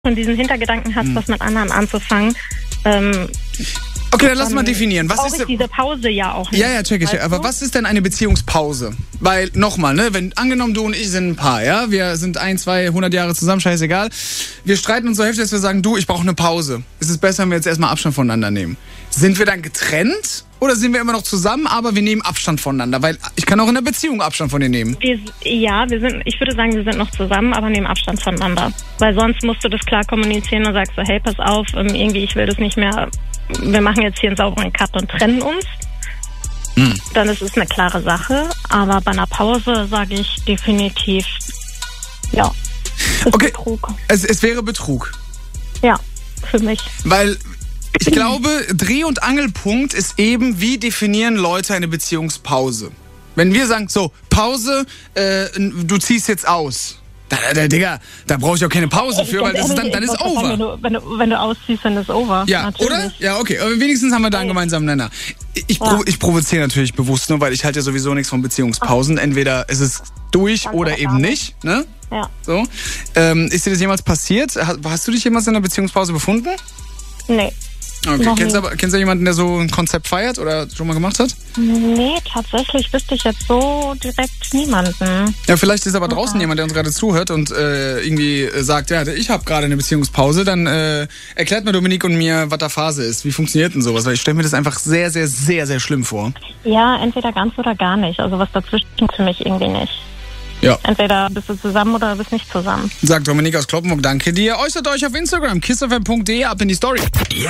schon diesen Hintergedanken hast, was mit anderen anzufangen, okay, dann lass mal definieren. Was ist ich diese Pause ja auch nicht. Ja, check ich. Aber was ist denn eine Beziehungspause? Weil, nochmal, ne, wenn, angenommen du und ich sind ein Paar, ja, wir sind 1, 2, 100 Jahre zusammen, scheißegal. Wir streiten uns zur Hälfte, dass wir sagen, du, ich brauche eine Pause. Ist es besser, wenn wir jetzt erstmal Abstand voneinander nehmen? Sind wir dann getrennt oder sind wir immer noch zusammen, aber wir nehmen Abstand voneinander? Weil ich kann auch in einer Beziehung Abstand von dir nehmen. Ich würde sagen, wir sind noch zusammen, aber nehmen Abstand voneinander. Weil sonst musst du das klar kommunizieren und sagst so, hey, pass auf, irgendwie, ich will das nicht mehr, wir machen jetzt hier einen sauberen Cut und trennen uns. Dann ist es eine klare Sache, aber bei einer Pause sage ich definitiv, ja, ist okay. Betrug. Es wäre Betrug. Ja, für mich. Weil ich glaube, Dreh- und Angelpunkt ist eben, wie definieren Leute eine Beziehungspause? Wenn wir sagen, so, Pause, du ziehst jetzt aus. Digga, da brauche ich auch keine Pause für, weil das ist dann ist over. Wenn du ausziehst, dann ist over. Ja, natürlich. Oder? Ja, okay. Aber wenigstens haben wir da einen gemeinsamen Nenner. Ich provoziere natürlich bewusst nur, weil ich halte ja sowieso nichts von Beziehungspausen. Entweder ist es durch oder eben nicht. Ne? Ja. So. Ist dir das jemals passiert? Hast du dich jemals in einer Beziehungspause befunden? Nee. Okay. Kennst du jemanden, der so ein Konzept feiert oder schon mal gemacht hat? Nee, tatsächlich wüsste ich jetzt so direkt niemanden. Ja, vielleicht ist aber draußen jemand, der uns gerade zuhört und irgendwie sagt, ja, ich habe gerade eine Beziehungspause, dann erklärt mal Dominik und mir, was da Phase ist. Wie funktioniert denn sowas? Weil ich stelle mir das einfach sehr, sehr, sehr, sehr schlimm vor. Ja, entweder ganz oder gar nicht. Also was dazwischen für mich irgendwie nicht. Ja. Entweder bist du zusammen oder bist nicht zusammen. Sagt Dominik aus Kloppenburg, danke dir. Äußert euch auf Instagram, kissfm.de, ab in die Story. Ja.